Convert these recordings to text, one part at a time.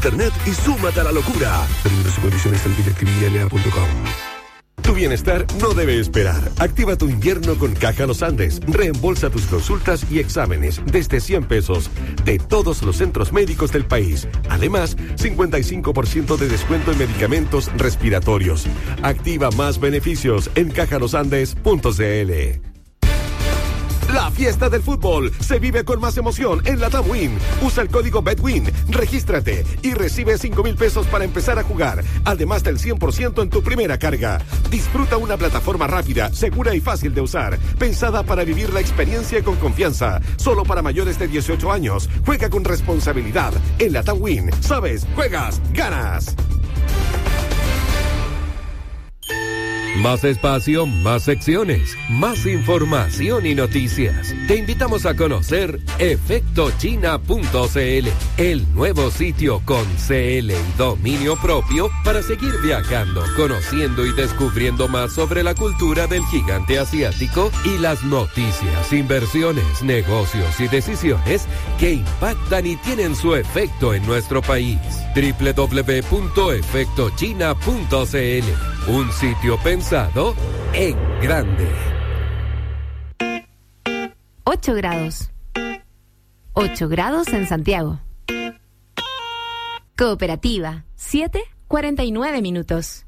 internet y súmate a la locura. Términos y condiciones en billetcribillanea.com. Tu bienestar no debe esperar. Activa tu invierno con Caja Los Andes. Reembolsa tus consultas y exámenes desde 100 pesos de todos los centros médicos del país. Además, 55% de descuento en medicamentos respiratorios. Activa más beneficios en cajalosandes.cl. La fiesta del fútbol se vive con más emoción en la TAM Win. Usa el código BETWIN, regístrate y recibe 5,000 pesos para empezar a jugar, además del 100% en tu primera carga. Disfruta una plataforma rápida, segura y fácil de usar, pensada para vivir la experiencia con confianza. Solo para mayores de 18 años. Juega con responsabilidad. En la TAM Win, sabes, juegas, ganas. Más espacio, más secciones, más información y noticias. Te invitamos a conocer efectochina.cl, el nuevo sitio con CL y dominio propio para seguir viajando, conociendo y descubriendo más sobre la cultura del gigante asiático y las noticias, inversiones, negocios y decisiones que impactan y tienen su efecto en nuestro país. www.efectochina.cl, un sitio pensado en grande. 8 grados. 8 grados en Santiago. Cooperativa, 7:49 minutos.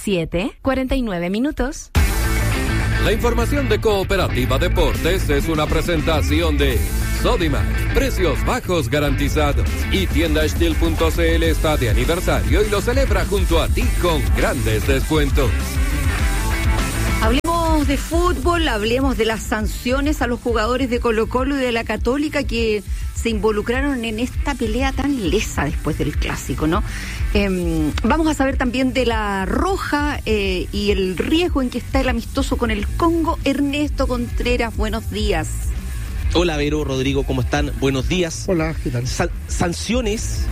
7:49 minutos. La información de Cooperativa Deportes es una presentación de Sodimac, precios bajos garantizados. Y Tienda Estil.cl está de aniversario y lo celebra junto a ti con grandes descuentos. Hablemos de fútbol, hablemos de las sanciones a los jugadores de Colo-Colo y de la Católica que se involucraron en esta pelea tan lesa después del clásico, ¿no? Vamos a saber también de la roja y el riesgo en que está el amistoso con el Congo. Ernesto Contreras, buenos días. Hola Vero, Rodrigo, ¿cómo están? Buenos días. Hola, ¿qué tal? Sanciones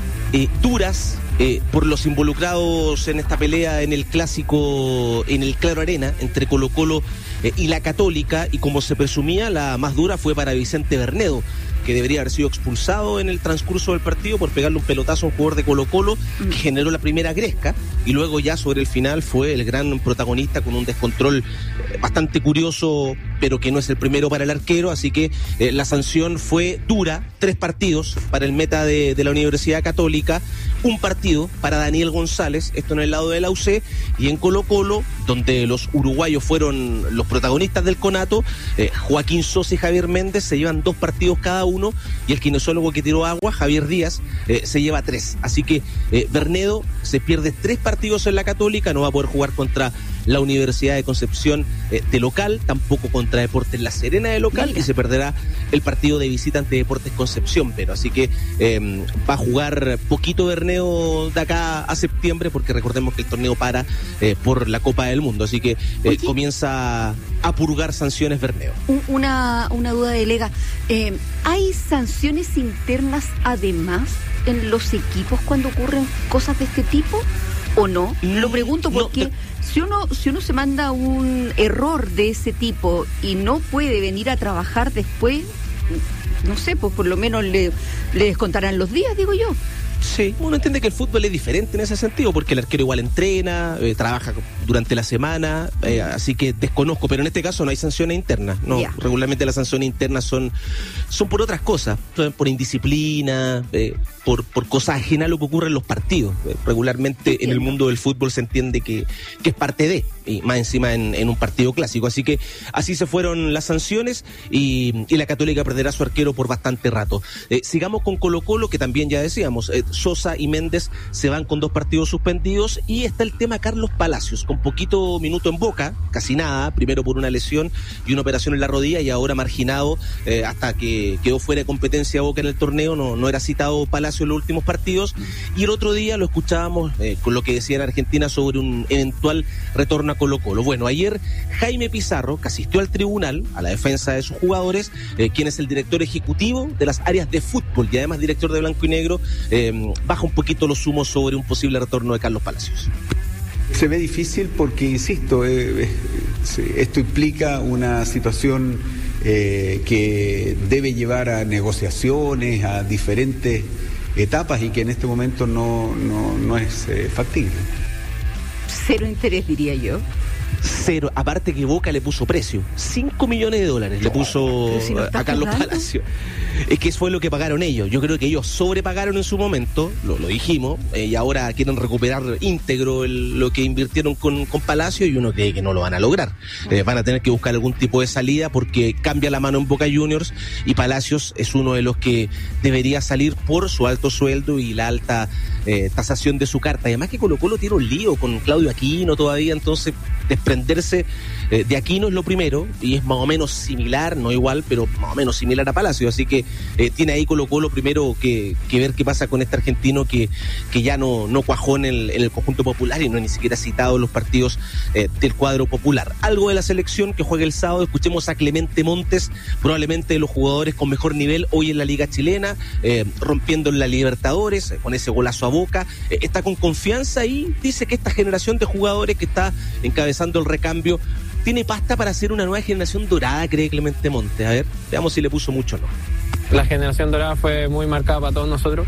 duras por los involucrados en esta pelea en el clásico, en el Claro Arena, entre Colo-Colo y la Católica, y como se presumía, la más dura fue para Vicente Bernedo, que debería haber sido expulsado en el transcurso del partido por pegarle un pelotazo a un jugador de Colo-Colo que generó la primera gresca, y luego ya sobre el final fue el gran protagonista con un descontrol bastante curioso, pero que no es el primero para el arquero, así que la sanción fue dura. 3 partidos para el meta de la Universidad Católica, un partido para Daniel González, esto en el lado de la UC, y en Colo-Colo, donde los uruguayos fueron los protagonistas del conato, Joaquín Sosa y Javier Méndez se llevan 2 partidos cada uno, y el kinesiólogo que tiró agua, Javier Díaz, se lleva 3. Así que Bernedo se pierde 3 partidos en la Católica, no va a poder jugar contra la Universidad de Concepción de local, tampoco contra Deportes La Serena de local. Mira. Y se perderá el partido de visita ante Deportes Concepción, pero así que va a jugar poquito Bernedo de acá a septiembre, porque recordemos que el torneo para por la Copa del Mundo, así que comienza a purgar sanciones Bernedo. Una duda de Lega, ¿hay sanciones internas además en los equipos cuando ocurren cosas de este tipo o no? Lo pregunto porque si uno se manda un error de ese tipo y no puede venir a trabajar después, no sé, pues por lo menos le descontarán los días, digo yo. Sí, uno entiende que el fútbol es diferente en ese sentido, porque el arquero igual entrena, trabaja durante la semana, así que desconozco, pero en este caso no hay sanciones internas, no. Yeah. Regularmente las sanciones internas son por otras cosas, por indisciplina, por cosas ajenas a lo que ocurre en los partidos. Regularmente en el mundo del fútbol se entiende que es parte de, y más encima en un partido clásico, así que así se fueron las sanciones y la Católica perderá a su arquero por bastante rato. Sigamos con Colo-Colo, que también ya decíamos, Sosa y Méndez se van con 2 partidos suspendidos, y está el tema Carlos Palacios, con poquito minuto en Boca, casi nada, primero por una lesión y una operación en la rodilla, y ahora marginado hasta que quedó fuera de competencia Boca en el torneo, no era citado Palacios en los últimos partidos, y el otro día lo escuchábamos con lo que decía en Argentina sobre un eventual retorno a Colo-Colo. Bueno, ayer Jaime Pizarro, que asistió al tribunal a la defensa de sus jugadores, quien es el director ejecutivo de las áreas de fútbol y además director de Blanco y Negro, baja un poquito los humos sobre un posible retorno de Carlos Palacios. Se ve difícil porque, insisto, esto implica una situación que debe llevar a negociaciones, a diferentes etapas y que en este momento no es factible. Cero interés, diría yo. Cero, aparte que Boca le puso precio, $5 millones le puso a Carlos Palacio. Es que fue lo que pagaron ellos. Yo creo que ellos sobrepagaron en su momento, lo dijimos, y ahora quieren recuperar íntegro lo que invirtieron con Palacio, y uno cree que no lo van a lograr. Van a tener que buscar algún tipo de salida porque cambia la mano en Boca Juniors, y Palacios es uno de los que debería salir por su alto sueldo y la alta tasación de su carta. Además que Colo-Colo tiene un lío con Claudio Aquino todavía, entonces desprenderse de Aquino es lo primero, y es más o menos similar, no igual, pero más o menos similar a Palacio, así que tiene ahí Colo-Colo primero que ver qué pasa con este argentino que ya no cuajó en el conjunto popular y no ni siquiera ha citado los partidos del cuadro popular. Algo de la selección que juega el sábado, escuchemos a Clemente Montes, probablemente de los jugadores con mejor nivel hoy en la Liga Chilena, rompiendo en la Libertadores, con ese golazo a Boca, está con confianza y dice que esta generación de jugadores que está encabezando el recambio tiene pasta para hacer una nueva generación dorada, cree Clemente Montes. A ver, veamos si le puso mucho o no. La generación dorada fue muy marcada para todos nosotros,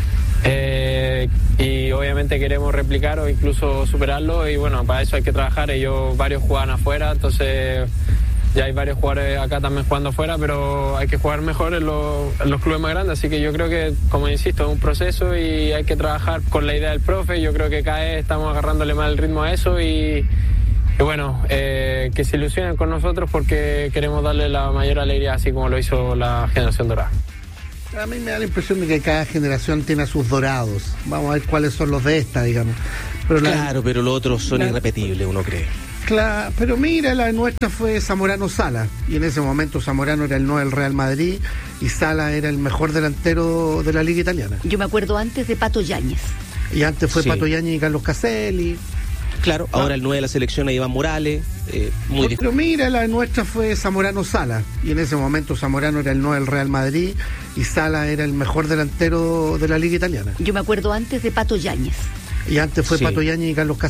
y obviamente queremos replicar o incluso superarlo, y bueno, para eso hay que trabajar. Ellos varios juegan afuera, entonces ya hay varios jugadores acá también jugando afuera, pero hay que jugar mejor en los clubes más grandes, así que yo creo que, como insisto, es un proceso y hay que trabajar con la idea del profe. Yo creo que cada vez estamos agarrándole más el ritmo a eso, y bueno, que se ilusionen con nosotros porque queremos darle la mayor alegría, así como lo hizo la generación dorada. A mí me da la impresión de que cada generación tiene a sus dorados. Vamos a ver cuáles son los de esta, digamos. Pero pero los otros son irrepetibles, uno cree. Claro, pero mira, la nuestra fue Zamorano Sala, y en ese momento Zamorano era el 9 del Real Madrid y Sala era el mejor delantero de la Liga Italiana. Yo me acuerdo antes de Pato Yáñez. Y antes fue Sí. Pato Yáñez y Carlos Caselli. Claro, ahora el 9 de la selección a Iván Morales, muy difícil. Pero mira, la nuestra fue Zamorano Sala, y en ese momento Zamorano era el 9 del Real Madrid y Sala era el mejor delantero de la Liga Italiana. Yo me acuerdo antes de Pato Yáñez. Y antes fue Sí. Pato Yáñez y Carlos Caselli.